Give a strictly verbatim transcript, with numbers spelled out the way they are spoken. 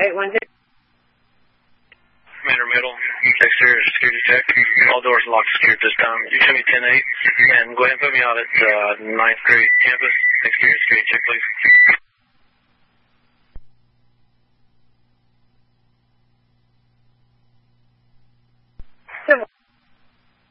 eight one zero. Commander Middle, exterior security check. All doors locked secured this time. You show me ten eight, and go ahead and put me out at uh, ninth grade campus. Exterior security check, please.